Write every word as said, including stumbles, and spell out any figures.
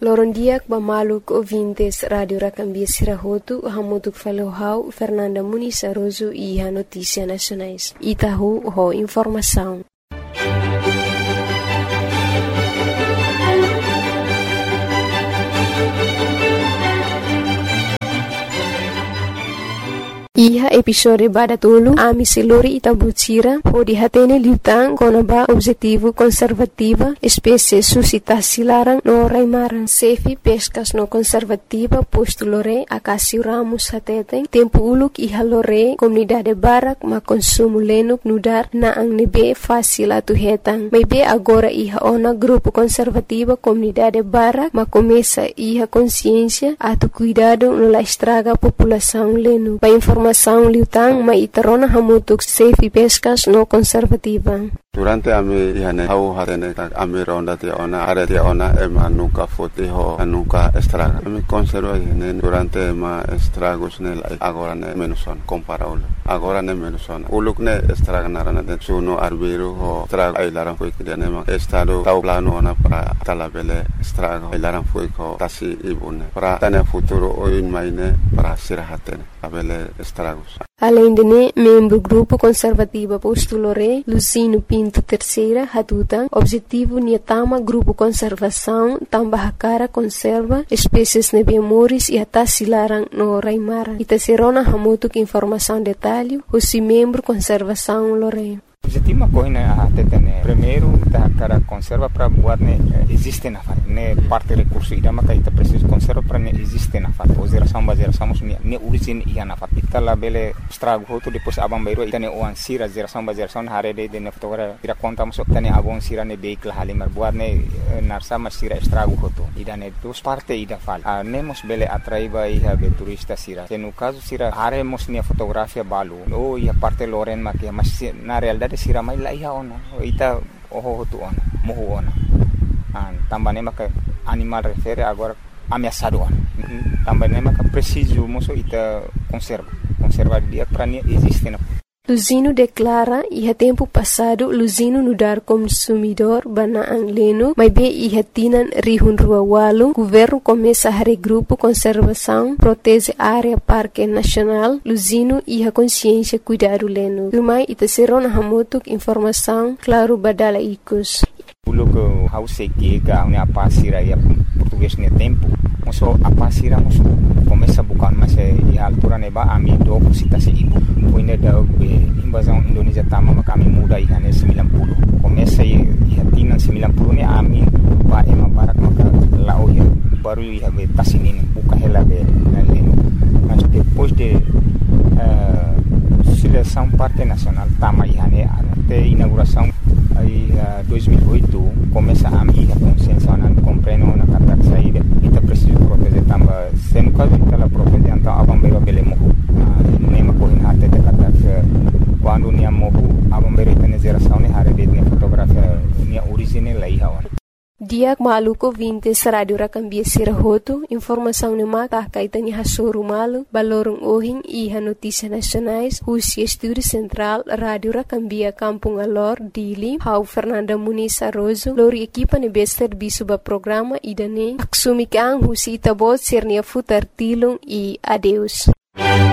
Loron diak bamaluk ouvintes Radio Rakambia Sirahotu, hamutuk falohau Fernanda Muniz Aroso e a Notícia Nacionais. Itahu ho informação. Iha episode badatulu ami selori Itabutira ho dihatene liutang konaba objetivo conservativa espécie suscitasi larang no raimaran sefi pescas no conservativa posto lore akasi ramus hateteng tempo uluk iha lore comunidade barak ma consumo lenuk nudar na ang nebe fácil atu hetang maybe agora iha ona grupo conservativa comunidade barak ma começa iha consciência atu cuidado no la estraga população lenu pa informação liutang ma itarona hamutuk safe pescas no conservativa. Durante ami ihane hau hatene ami ronda te ona are te ona ema nunca fote ho nunca estraga. Ami conserva ihane durante ma estragos ne agora ne menuson comparable. Agora ne menuson. Uluk ne estraga narana de suno arbiro ho estraga ai laran foi que ne ma estado tau plano ona para talabele estraga ai laran foi ko tasi ibune. Para tane futuro oin maine para sirahatene abele estragos. Além de ne, membro grupo conservativa postulore Lucino Pinto Terceira Hatuta, objetivo niatama grupo conservação tambah cara conserva espécies nebemoris e atas silarang no raimara. Itaserona hamutuk informação detalhe, o membro conservação lore. Objetivo coina a tetene primeiro da cara conserva para buat ne existe na fat ne parte recurso ida maka ita preciso conserva para ne existe na fat o geração ba geração ne ne origin ia na fat ita la bele estrago hoto depois abang bairo ita ne oan sira geração ba geração hare de ne fotogra ira conta mo tane abon sira ne beik la halimar buat ne narsa ma sira estrago hoto ida ne dos parte ida fal a nemos bele atraiba ia be turista sira que no caso sira hare mos ne fotografia balu o ia parte loren ma que mas na realidade sira mai la iha ona ita oho hotu ona mohu ona an tambane maka animal refere agora ameaçado ona tambane maka preciso moso ita conserva conserva dia para nie existe na Luzino declara iha tempo passado Luzino nudar consumidor banaang leno, mas be iha tinan rihun rua walu, governo começa a regrupo conservação, protege área parque nacional, Luzino iha consciência cuidado leno. Lumai ita serona hamutuk informação, claro badala ikus. Pulo que hau seki ga une apa sira ya português ne tempo moso apa sira moso começa bukan mas e altura neba ami do cita se ibu poine da be invasão Indonesia tama kami muda ihane sembilan puluh começa e hatina sembilan puluh ne ami ba ema barak maka lao ya baru ya be tasinin buka hela be naleno mas depois de uh, seleção parte nacional tama ihane até inauguração aí uh, dois mil e oito começa a minha consciência não compreendo na carta de saída ita preciso proteger tamba sendo caso ita la proteger então abambeiro belemo nema corrin até de carta quando nia mohu abambeiro ita ne geração ne hare de fotografia nia original lá iha on Diak maluko vintes Radio Rakambia Sirahotu, informação ne mata kaitan iha soru malu, balorong ohing iha notícia nacionais, husi estúdio central Radio Rakambia Kampung Alor, Dili, hau Fernanda Muniz Aroso, lori equipa ne bester bisuba programa idane, aksumikang husi itabot sirnia futar tilung e adeus.